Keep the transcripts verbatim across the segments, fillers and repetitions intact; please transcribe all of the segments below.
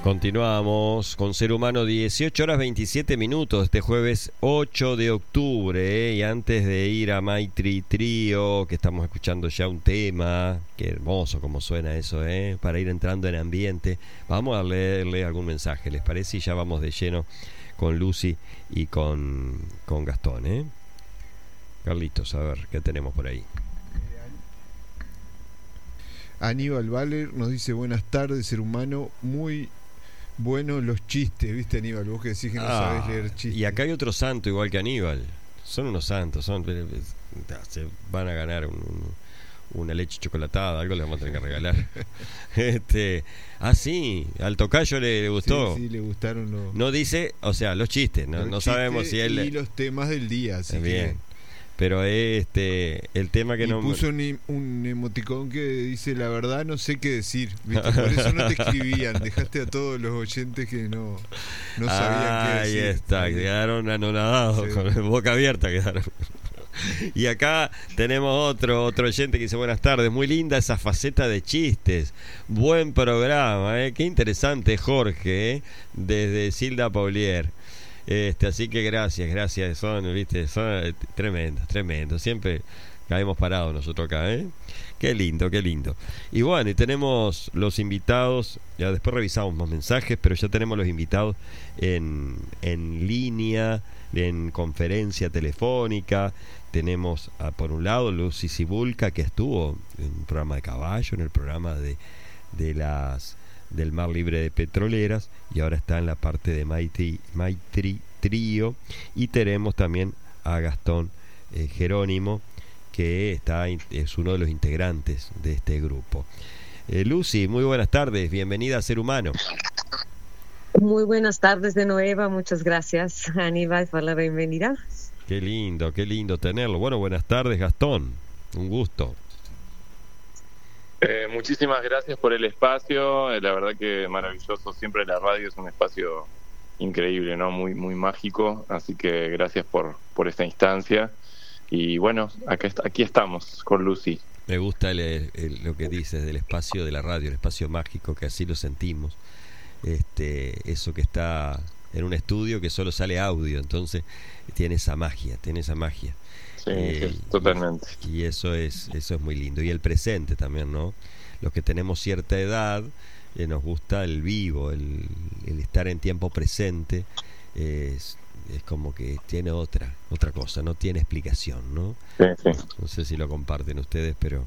Continuamos con Ser Humano, dieciocho horas veintisiete minutos, este jueves ocho de octubre, ¿eh? Y antes de ir a Maitri Trío, que estamos escuchando ya un tema, qué hermoso como suena eso, ¿eh? Para ir entrando en ambiente, vamos a leerle algún mensaje, ¿les parece? Y ya vamos de lleno con Lucy y con, con Gastón, ¿eh? Carlitos, a ver, ¿qué tenemos por ahí? Aníbal Valer nos dice: buenas tardes, Ser Humano, muy buenos los chistes, ¿viste, Aníbal? Vos que decís que no Ah, sabés leer chistes. y acá hay otro santo igual que Aníbal. Son unos santos, son, se van a ganar un, un, una leche chocolatada, algo le vamos a tener que regalar. este, ah, sí, al tocayo le, le gustó. Sí, sí, le gustaron los... No dice, o sea, los chistes, no, los no chistes sabemos si él... Y los temas del día, así bien. Que... Pero este, el tema que y no... puso un, un emoticón que dice: la verdad no sé qué decir, ¿viste? Por eso no te escribían, dejaste a todos los oyentes que no, no sabían ah, qué decir. Ahí está, quedaron anonadados, sí. Con boca abierta quedaron. Y acá tenemos otro otro oyente que dice: buenas tardes, muy linda esa faceta de chistes, buen programa, ¿eh? Qué interesante, Jorge, ¿eh? Desde Silda Paulier. Este, así que gracias, gracias, son, viste, son tremendos, tremendos, siempre caemos parados nosotros acá, ¿eh? Qué lindo, qué lindo. Y bueno, y tenemos los invitados, ya después revisamos más mensajes, pero ya tenemos los invitados en, en línea, en conferencia telefónica. Tenemos a, por un lado, Lucy Cibulca, que estuvo en un programa de caballo, en el programa de, de las... del Mar Libre de Petroleras, y ahora está en la parte de Maitri, Maitri Trío. Y tenemos también a Gastón eh, Jerónimo, que está es uno de los integrantes de este grupo. eh, Lucy, muy buenas tardes, bienvenida a Ser Humano. Muy buenas tardes de nuevo, muchas gracias, Aníbal, por la bienvenida. Qué lindo, qué lindo tenerlo. Bueno, buenas tardes, Gastón, un gusto. Eh, muchísimas gracias por el espacio, eh, la verdad que maravilloso, siempre la radio es un espacio increíble, ¿no? Muy muy mágico, así que gracias por por esta instancia. Y bueno, acá est- aquí estamos con Lucy. Me gusta el, el, lo que dices del espacio de la radio, el espacio mágico, que así lo sentimos. Este, eso que está en un estudio que solo sale audio, entonces tiene esa magia, tiene esa magia. Sí, Eh, sí, totalmente. Y, y eso es eso es muy lindo. Y el presente también, ¿no? Los que tenemos cierta edad, eh, nos gusta el vivo, el, el estar en tiempo presente. Eh, es, es como que tiene otra otra cosa, no tiene explicación, ¿no? Sí, sí. No sé si lo comparten ustedes, pero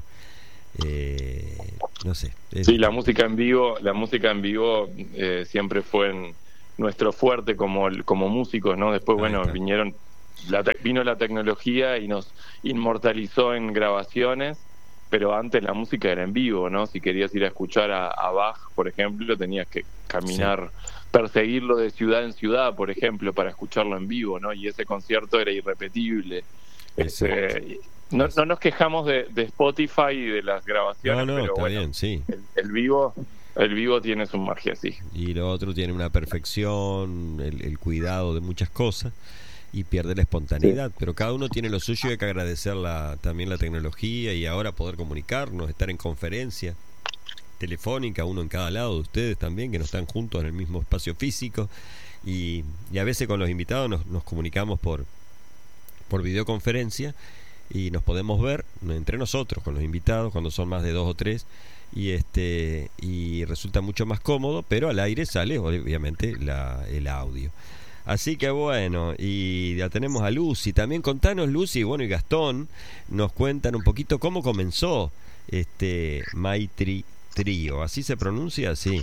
eh, no sé. Es... Sí, la música en vivo, la música en vivo eh, siempre fue en nuestro fuerte como como músicos, ¿no? Después, bueno, vinieron La te- vino la tecnología y nos inmortalizó en grabaciones, pero antes la música era en vivo, ¿no? Si querías ir a escuchar a, a Bach, por ejemplo, tenías que caminar, sí. perseguirlo de ciudad en ciudad, por ejemplo, para escucharlo en vivo, ¿no? Y ese concierto era irrepetible. Este, no, no nos quejamos de, de Spotify y de las grabaciones, no, no, pero está bueno, bien, sí. el, el vivo... El vivo tiene su magia, sí. Y lo otro tiene una perfección, el, el cuidado de muchas cosas, y pierde la espontaneidad, sí. Pero cada uno tiene lo suyo y hay que agradecer la, también la tecnología, y ahora poder comunicarnos, estar en conferencia telefónica, uno en cada lado de ustedes también, que no están juntos en el mismo espacio físico, y, y a veces con los invitados nos, nos comunicamos por, por videoconferencia, y nos podemos ver entre nosotros con los invitados cuando son más de dos o tres, y este y resulta mucho más cómodo, pero al aire sale obviamente la, el audio. Así que bueno, y ya tenemos a Lucy también. Contanos, Lucy, bueno, y Gastón nos cuentan un poquito cómo comenzó este Maitri Trío. ¿Así se pronuncia? Así.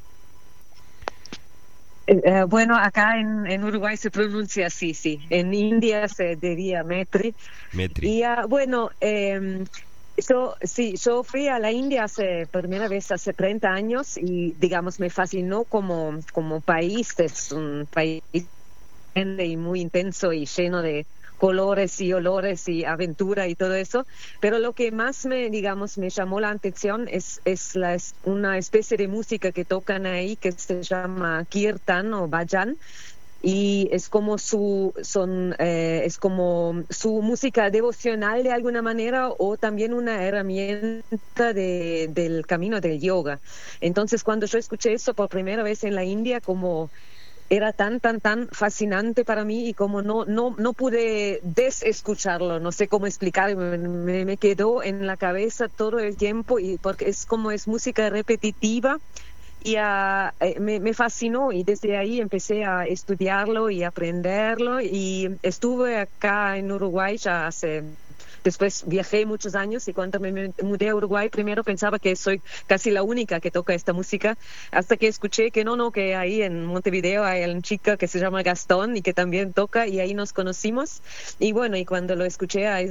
Eh, bueno, acá en, en Uruguay se pronuncia así, sí. En India se diría Metri. Metri. Y uh, bueno, eh, yo sí, yo fui a la India hace primera vez hace treinta años y digamos me fascinó como como país. Es un país grande y muy intenso y lleno de colores y olores y aventura y todo eso, pero lo que más me digamos me llamó la atención es es la es una especie de música que tocan ahí que se llama kirtan o bhajan, y es como su son eh, es como su música devocional de alguna manera, o también una herramienta de, del camino del yoga. Entonces, cuando yo escuché eso por primera vez en la India, como era tan, tan, tan fascinante para mí, y como no, no, no pude desescucharlo, no sé cómo explicar, me, me, me quedó en la cabeza todo el tiempo, y porque es como es música repetitiva, y uh, me, me fascinó, y desde ahí empecé a estudiarlo y aprenderlo, y estuve acá en Uruguay ya hace... Después viajé muchos años, y cuando me mudé a Uruguay, primero pensaba que soy casi la única que toca esta música, hasta que escuché que no, no, que ahí en Montevideo hay una chica que se llama Gastón y que también toca, y ahí nos conocimos. Y bueno, y cuando lo escuché a,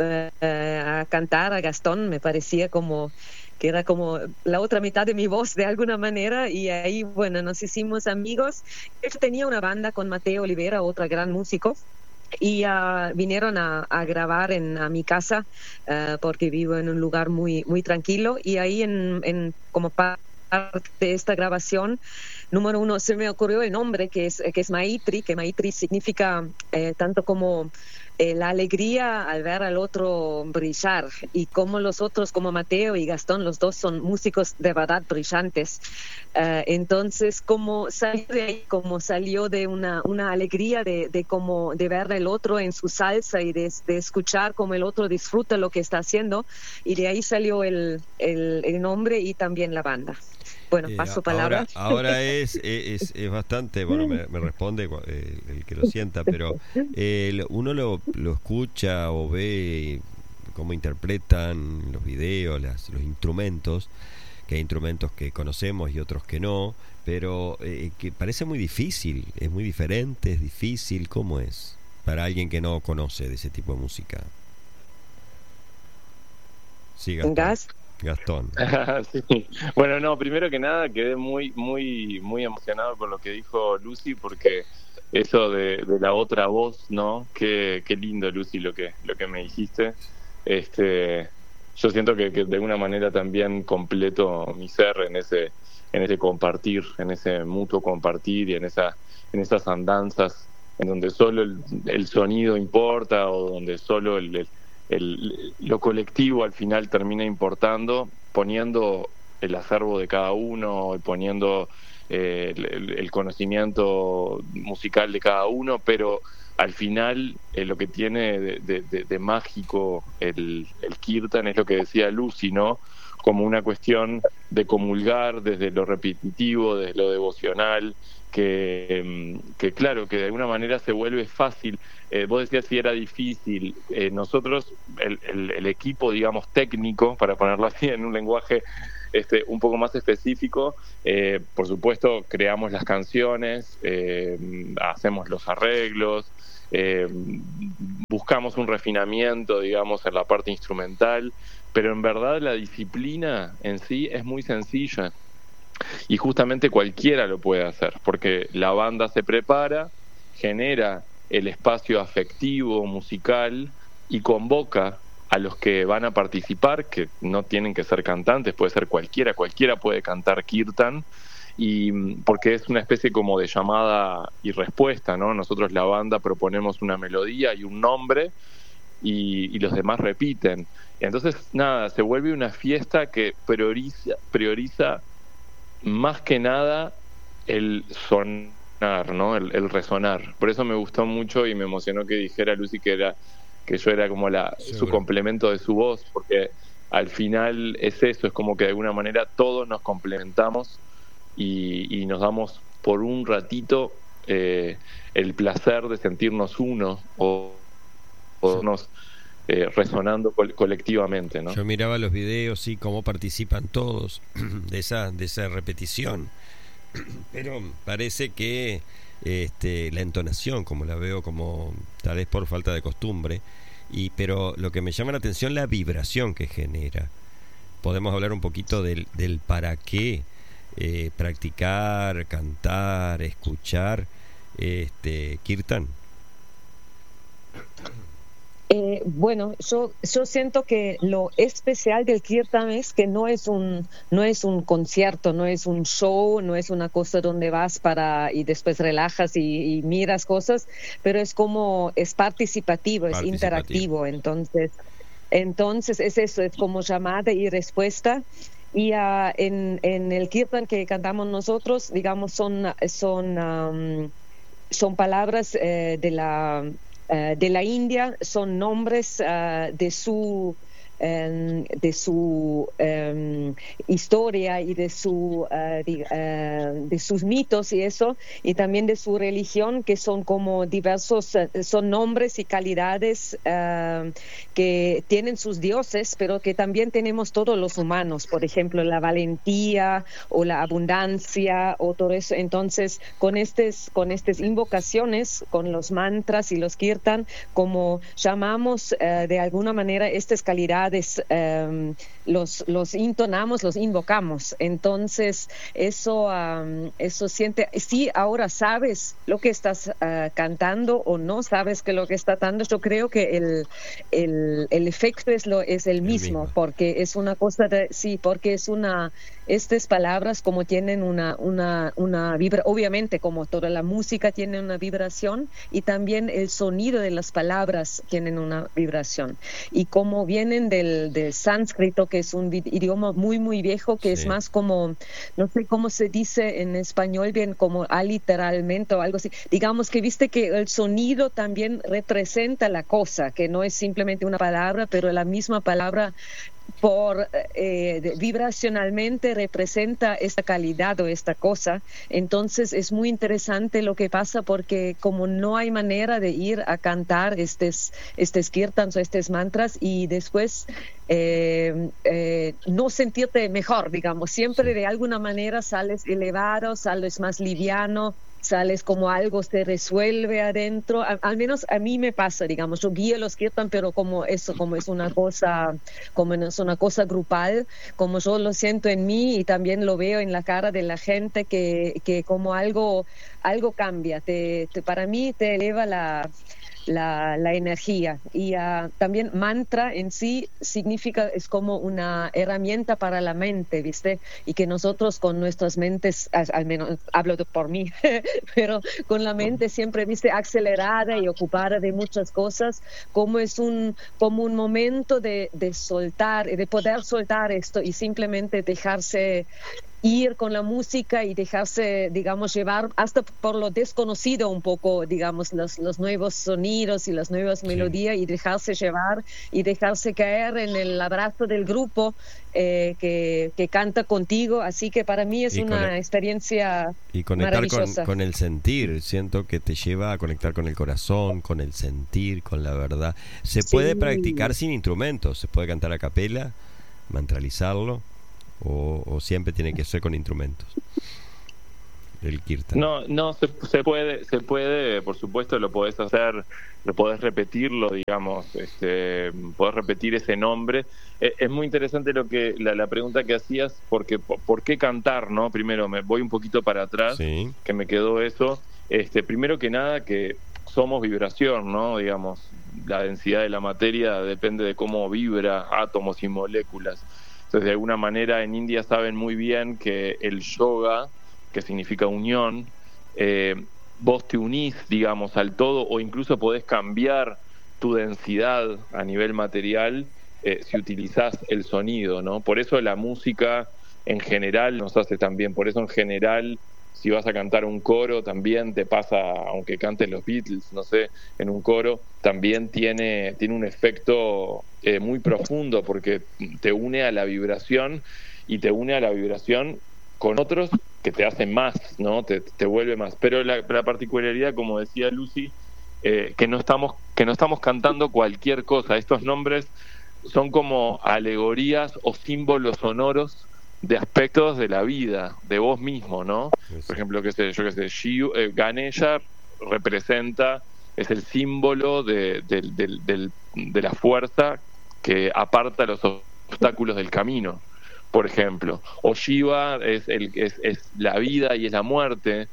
a, a cantar a Gastón, me parecía como que era como la otra mitad de mi voz de alguna manera, y ahí, bueno, nos hicimos amigos. Él tenía una banda con Mateo Olivera, otro gran músico, y uh, vinieron a, a grabar en a mi casa, uh, porque vivo en un lugar muy muy tranquilo, y ahí en, en como parte de esta grabación, número uno, se me ocurrió el nombre, que es que es Maitri, que Maitri significa eh, tanto como eh, la alegría al ver al otro brillar, y como los otros, como Mateo y Gastón, los dos son músicos de verdad brillantes. Uh, entonces, como salió de ahí, como salió de una, una alegría de, de, como, de ver al otro en su salsa, y de, de escuchar cómo el otro disfruta lo que está haciendo, y de ahí salió el, el, el nombre y también la banda. Bueno, Eh, paso palabra. Ahora, ahora es, es, es bastante, bueno, me, me responde eh, el que lo sienta, pero eh, uno lo, lo escucha o ve cómo interpretan los videos, las, los instrumentos, que hay instrumentos que conocemos y otros que no, pero eh, que parece muy difícil, es muy diferente, es difícil. ¿Cómo es para alguien que no conoce de ese tipo de música? Sí, Gastón. ¿Gas? Gastón. Sí. Bueno, no, primero que nada quedé muy, muy, muy emocionado con lo que dijo Lucy, porque eso de, de la otra voz, ¿no? Qué, qué lindo, Lucy, lo que, lo que me dijiste. Este, yo siento que, que de alguna manera también completo mi ser en ese, en ese compartir, en ese mutuo compartir, y en esa, en esas andanzas en donde solo el, el sonido importa, o donde solo el, el El, lo colectivo al final termina importando, poniendo el acervo de cada uno, poniendo eh, el, el conocimiento musical de cada uno, pero al final eh, lo que tiene de, de, de, de mágico el, el kirtan es lo que decía Lucy, ¿no? Como una cuestión de comulgar desde lo repetitivo, desde lo devocional, que, que claro, que de alguna manera se vuelve fácil. Eh, vos decías si era difícil. Eh, nosotros, el, el, el equipo, digamos, técnico, para ponerlo así en un lenguaje este, un poco más específico, eh, por supuesto, creamos las canciones, eh, hacemos los arreglos, eh, buscamos un refinamiento, digamos, en la parte instrumental, pero en verdad la disciplina en sí es muy sencilla. Y justamente cualquiera lo puede hacer, porque la banda se prepara, genera el espacio afectivo, musical, y convoca a los que van a participar, que no tienen que ser cantantes, puede ser cualquiera, cualquiera puede cantar kirtan, y porque es una especie como de llamada y respuesta, ¿no? Nosotros, la banda, proponemos una melodía y un nombre, y, y los demás repiten. Entonces, nada, se vuelve una fiesta que prioriza, prioriza más que nada el sonar, ¿no? El, el resonar. Por eso me gustó mucho y me emocionó que dijera Lucy que era que yo era como la Seguro. su complemento de su voz, porque al final es eso, es como que de alguna manera todos nos complementamos y, y nos damos por un ratito eh, el placer de sentirnos uno, o, o sí. nos Eh, resonando col- colectivamente, ¿no? Yo miraba los videos y cómo participan todos de esa de esa repetición, pero parece que este, la entonación, como la veo, como tal vez por falta de costumbre, y pero lo que me llama la atención, la vibración que genera. Podemos hablar un poquito del, del para qué eh, practicar, cantar, escuchar este kirtan. Eh, bueno, yo, yo siento que lo especial del Kirtan es que no es un, no es un concierto, no es un show, no es una cosa donde vas para y después relajas y, y miras cosas, pero es como, es participativo, es Participativo. interactivo, entonces, entonces es eso, es como llamada y respuesta. Y uh, en, en el Kirtan que cantamos nosotros, digamos, son, son, um, son palabras eh, de la Uh, de la India, son nombres uh, de su um, de su um, historia y de su uh, de, uh, de sus mitos y eso, y también de su religión, que son como diversos, uh, son nombres y calidades uh, que tienen sus dioses, pero que también tenemos todos los humanos, por ejemplo, la valentía o la abundancia o todo eso. Entonces, con estas con estas invocaciones, con los mantras y los kirtan, como llamamos uh, de alguna manera estas calidades, um, los los intonamos, los invocamos. Entonces, eso um, eso siente, si ahora sabes lo que estás uh, cantando o no sabes que lo que está cantando, yo creo que el el, el efecto es lo es el, el mismo, mismo, porque es una cosa de, sí, porque es una estas palabras como tienen una una una vibra, obviamente como toda la música tiene una vibración, y también el sonido de las palabras tienen una vibración, y como vienen del, del sánscrito, que es un idioma muy muy viejo, que sí. Es más como, no sé cómo se dice en español bien, como aliteralmente o algo así, digamos que viste que el sonido también representa la cosa, que no es simplemente una palabra, pero la misma palabra por eh, vibracionalmente representa esta calidad o esta cosa. Entonces es muy interesante lo que pasa, porque como no hay manera de ir a cantar estos, estos kirtans o estos mantras y después eh, eh, no sentirte mejor, digamos, siempre de alguna manera sales elevado, sales más liviano, sales como algo se resuelve adentro. Al, al menos a mí me pasa, digamos, yo guío los kirtan, pero como eso, como es una cosa, como es una cosa grupal, como yo lo siento en mí y también lo veo en la cara de la gente, que, que como algo, algo cambia, te, te, para mí te eleva la La, la energía. Y uh, también mantra en sí significa, es como una herramienta para la mente, ¿viste? Y que nosotros con nuestras mentes, al, al menos hablo de, por mí, pero con la mente siempre, ¿viste? Acelerada y ocupada de muchas cosas, como es un, como un momento de, de soltar, de poder soltar esto y simplemente dejarse ir con la música y dejarse, digamos, llevar hasta por lo desconocido un poco, digamos, los, los nuevos sonidos y las nuevas sí. melodías, y dejarse llevar y dejarse caer en el abrazo del grupo eh, que, que canta contigo. Así que para mí es y una conect- experiencia y conectar maravillosa. Con, con el sentir, siento que te lleva a conectar con el corazón, con el sentir, con la verdad. Se sí. puede practicar sin instrumentos, se puede cantar a capela, mantralizarlo. O, o siempre tiene que ser con instrumentos el kirtan. No, no se, se puede, se puede, por supuesto lo podés hacer, lo podés repetirlo, digamos, este, podés repetir ese nombre. Es, es muy interesante lo que la, la pregunta que hacías, porque por, por qué cantar, ¿no? Primero me voy un poquito para atrás, sí. que me quedó eso. Este, primero que nada que somos vibración, ¿no? Digamos, la densidad de la materia depende de cómo vibra átomos y moléculas. Entonces, de alguna manera, en India saben muy bien que el yoga, que significa unión, eh, vos te unís, digamos, al todo, o incluso podés cambiar tu densidad a nivel material eh, si utilizás el sonido, ¿no? Por eso la música en general nos hace tan bien. Por eso en general, si vas a cantar un coro, también te pasa, aunque cantes los Beatles, no sé, en un coro, también tiene, tiene un efecto eh, muy profundo, porque te une a la vibración, y te une a la vibración con otros que te hacen más, ¿no? Te, te vuelve más. Pero la, la particularidad, como decía Lucy, eh, que no estamos, que no estamos cantando cualquier cosa. Estos nombres son como alegorías o símbolos sonoros de aspectos de la vida, de vos mismo, ¿no? Por ejemplo, qué sé, yo qué sé, Shiv, eh, Ganesha representa, es el símbolo de, de, de, de, de la fuerza que aparta los obstáculos del camino, por ejemplo. O Shiva es, el, es, es la vida y es la muerte,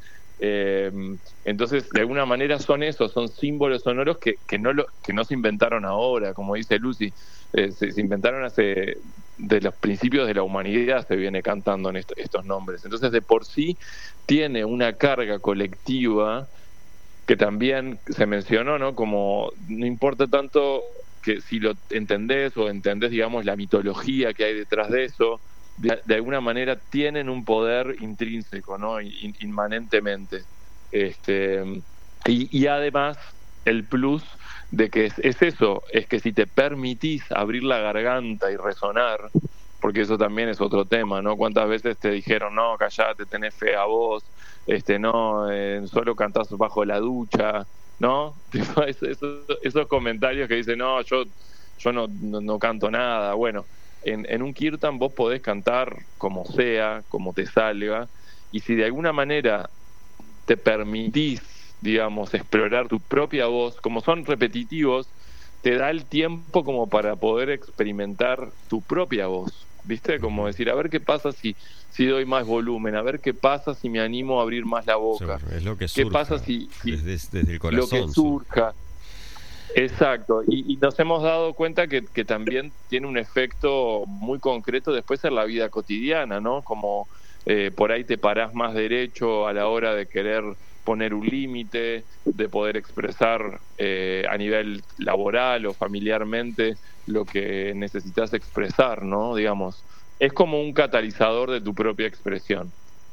Eh, entonces, de alguna manera son esos, son símbolos sonoros que, que, no, lo, que no se inventaron ahora, como dice Lucy, eh, se, se inventaron hace, de los principios de la humanidad se viene cantando en esto, estos nombres. Entonces, de por sí tiene una carga colectiva que también se mencionó, ¿no? Como no importa tanto que si lo entendés o entendés, digamos, la mitología que hay detrás de eso, de, de alguna manera tienen un poder intrínseco, ¿no? In, inmanentemente. Este, y, y además, el plus de que es, es eso, es que si te permitís abrir la garganta y resonar, porque eso también es otro tema, ¿no? ¿Cuántas veces te dijeron, no, callate, tenés fea voz, este, no, eh, solo cantás bajo la ducha, ¿no? Esos, esos comentarios que dicen, no, yo, yo no, no, no canto nada. Bueno, en, en un kirtan vos podés cantar como sea, como te salga, y si de alguna manera te permitís, digamos, explorar tu propia voz, como son repetitivos, te da el tiempo como para poder experimentar tu propia voz, ¿viste? Como decir, a ver qué pasa si, si doy más volumen, a ver qué pasa si me animo a abrir más la boca. Es lo que surja, ¿Qué pasa si, si desde, desde el corazón, lo que surja? Exacto, y, y nos hemos dado cuenta que, que también tiene un efecto muy concreto después en la vida cotidiana, ¿no? Como eh, por ahí te parás más derecho a la hora de querer poner un límite, de poder expresar eh, a nivel laboral o familiarmente lo que necesitas expresar, ¿no? Digamos, es como un catalizador de tu propia expresión.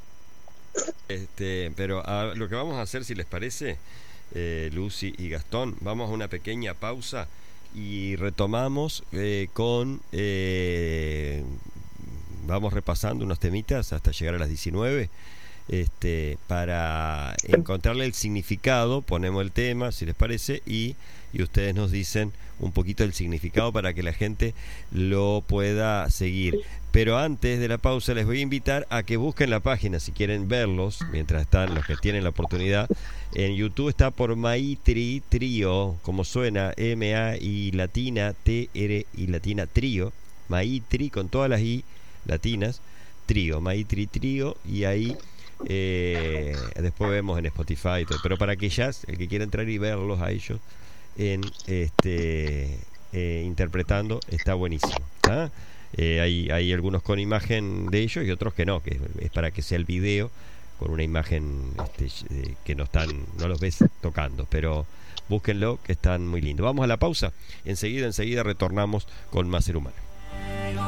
Este, pero a, lo que vamos a hacer, si les parece, eh, Lucy y Gastón, vamos a una pequeña pausa y retomamos eh, con eh, vamos repasando unos temitas hasta llegar a las diecinueve. Este, para encontrarle el significado, ponemos el tema, si les parece, y, y ustedes nos dicen un poquito el significado para que la gente lo pueda seguir. Pero antes de la pausa les voy a invitar a que busquen la página si quieren verlos, mientras están los que tienen la oportunidad. En YouTube está por Maitri Trío, como suena, M A I latina T R I latina Trío, Maitri con todas las I latinas, Trío, Maitri Trío, y ahí Eh, después vemos en Spotify y todo. Pero para que ya el que quiera entrar y verlos a ellos en este eh, interpretando, está buenísimo, ¿ah? eh, hay, hay algunos con imagen de ellos y otros que no, que es para que sea el video con una imagen este, eh, que no están, no los ves tocando, pero búsquenlo que están muy lindos. Vamos a la pausa, enseguida enseguida retornamos con Más Ser Humano.